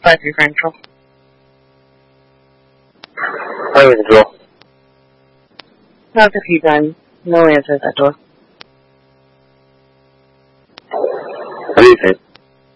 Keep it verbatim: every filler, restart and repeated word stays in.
five three Frank Control. Highway Control. Not the few times. No answer at that door. What do you think?